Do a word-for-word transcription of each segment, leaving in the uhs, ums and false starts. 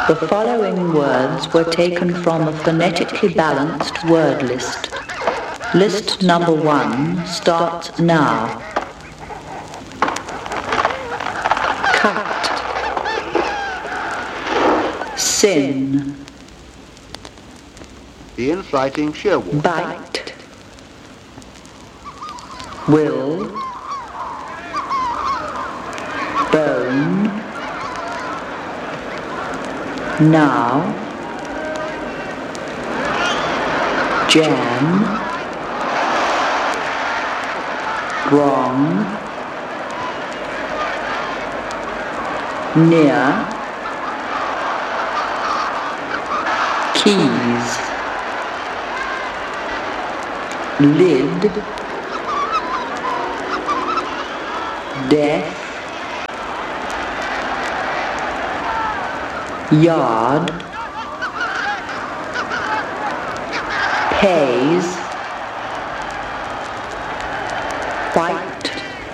The following words were taken from a phonetically balanced word list. List number one starts now. Cut. Sin. The in-flighting shearwater. Bite. Will. Bone. Now. Jam. Wrong. Near. Keys. Lid. Death. Yard. Pays. Fight.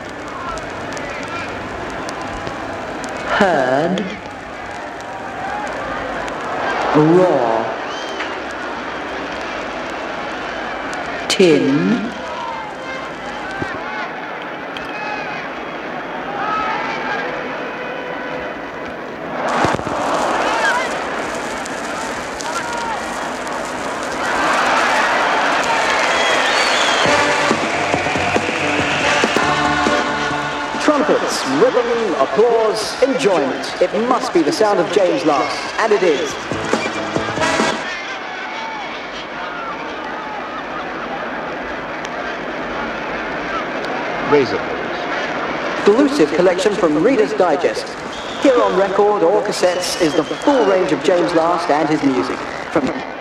Heard. Raw. Tin. Trumpets, rhythm, applause, enjoyment. It must be the sound of James Last, and it is. Razor blades. Delusive collection from Reader's Digest. Here on record or cassettes is the full range of James Last and his music. From